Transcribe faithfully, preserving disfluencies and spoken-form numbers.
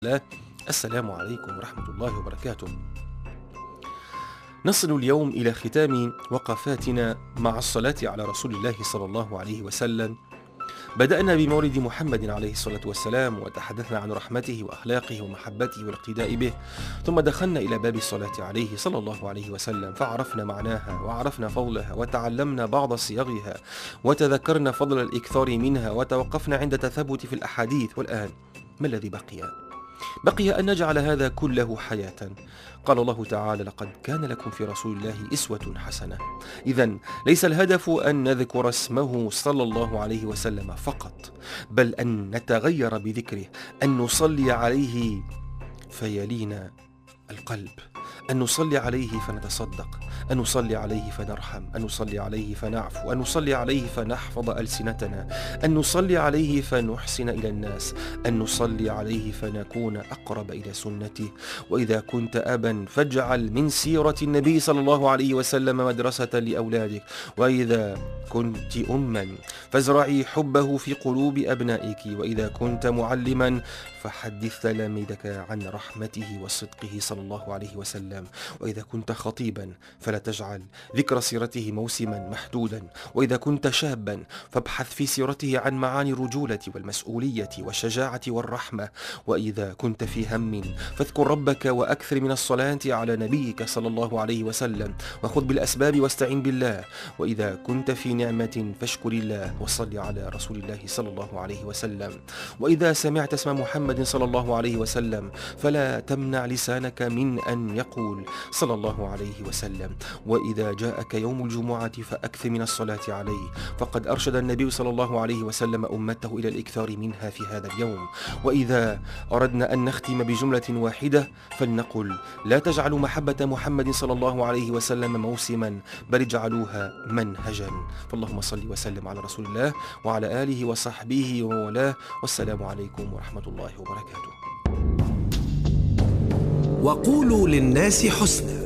الله. السلام عليكم ورحمة الله وبركاته. نصل اليوم إلى ختام وقفاتنا مع الصلاة على رسول الله صلى الله عليه وسلم. بدأنا بمولد محمد عليه الصلاة والسلام، وتحدثنا عن رحمته وأخلاقه ومحبته والاقتداء به، ثم دخلنا إلى باب الصلاة عليه صلى الله عليه وسلم، فعرفنا معناها وعرفنا فضلها وتعلمنا بعض صيغها وتذكرنا فضل الإكثار منها، وتوقفنا عند تثبت في الأحاديث. والآن ما الذي بقي؟ بقي أن نجعل هذا كله حياة. قال الله تعالى: لقد كان لكم في رسول الله أسوة حسنة. إذن ليس الهدف أن نذكر اسمه صلى الله عليه وسلم فقط، بل أن نتغير بذكره، أن نصلي عليه فيلينا القلب، أن نصلي عليه فنتصدق، أن نصلي عليه فنرحم، أن نصلي عليه فنعفو، أن نصلي عليه فنحفظ ألسنتنا، أن نصلي عليه فنحسن إلى الناس، أن نصلي عليه فنكون أقرب إلى سنته. وإذا كنت أبا فاجعل من سيرة النبي صلى الله عليه وسلم مدرسة لأولادك، وإذا كنت أما فازرعي حبه في قلوب أبنائك، وإذا كنت معلما فحدث تلاميذك عن رحمته وصدقه صلى الله عليه وسلم، وإذا كنت خطيبا فلا تجعل ذكر سيرته موسما محدودا، وإذا كنت شابا فابحث في سيرته عن معاني الرجولة والمسؤولية والشجاعة والرحمة، وإذا كنت في هم فاذكر ربك وأكثر من الصلاة على نبيك صلى الله عليه وسلم، وخذ بالأسباب واستعن بالله، وإذا كنت في نعمة فاشكر الله وصل على رسول الله صلى الله عليه وسلم، وإذا سمعت اسم محمد صلى الله عليه وسلم فلا تمنع لسانك من أن يقول صلى الله عليه وسلم، وإذا جاءك يوم الجمعة فأكثر من الصلاة عليه، فقد أرشد النبي صلى الله عليه وسلم أمته إلى الإكثار منها في هذا اليوم. وإذا أردنا أن نختم بجملة واحدة فلنقل: لا تجعلوا محبة محمد صلى الله عليه وسلم موسما، بل اجعلوها منهجا. فاللهم صل وسلم على رسول الله وعلى آله وصحبه وموالاه، والسلام عليكم ورحمة الله وبركاته. وقولوا للناس حسنا